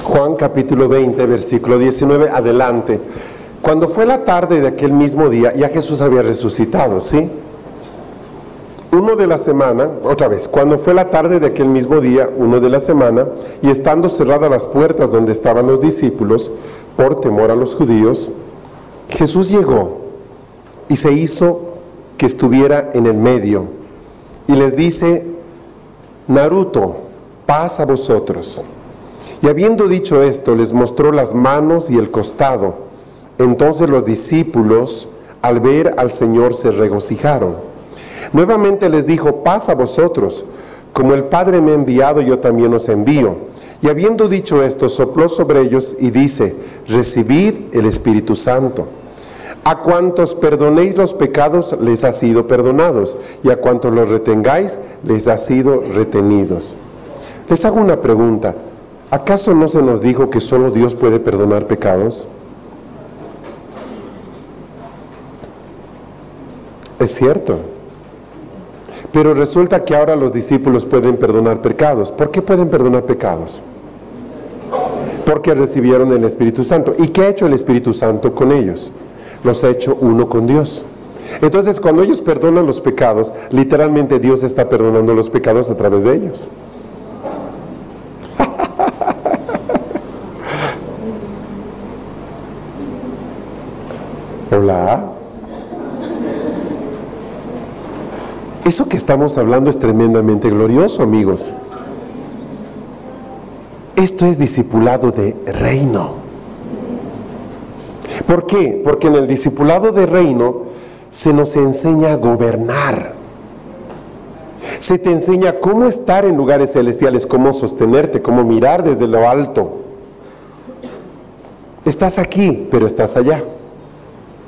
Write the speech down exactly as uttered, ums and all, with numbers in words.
Juan capítulo veinte, versículo diecinueve, adelante. Cuando fue la tarde de aquel mismo día, ya Jesús había resucitado, ¿sí? Uno de la semana, otra vez, cuando fue la tarde de aquel mismo día, uno de la semana, y estando cerradas las puertas donde estaban los discípulos, por temor a los judíos, Jesús llegó y se hizo que estuviera en el medio, y les dice: Naruto, paz a vosotros. Y habiendo dicho esto, les mostró las manos y el costado. Entonces los discípulos, al ver al Señor, se regocijaron. Nuevamente les dijo: paz a vosotros, como el Padre me ha enviado, yo también os envío. Y habiendo dicho esto, sopló sobre ellos y dice: recibid el Espíritu Santo. A cuantos perdonéis los pecados, les ha sido perdonados, y a cuantos los retengáis, les ha sido retenidos. Les hago una pregunta: ¿acaso no se nos dijo que solo Dios puede perdonar pecados? Es cierto. Pero resulta que ahora los discípulos pueden perdonar pecados. ¿Por qué pueden perdonar pecados? Porque recibieron el Espíritu Santo. ¿Y qué ha hecho el Espíritu Santo con ellos? Los ha hecho uno con Dios. Entonces, cuando ellos perdonan los pecados, literalmente Dios está perdonando los pecados a través de ellos. Hola. Eso que estamos hablando es tremendamente glorioso, amigos. Esto es discipulado de reino. ¿Por qué? Porque en el discipulado de reino se nos enseña a gobernar. Se te enseña cómo estar en lugares celestiales, cómo sostenerte, cómo mirar desde lo alto. Estás aquí, pero estás allá.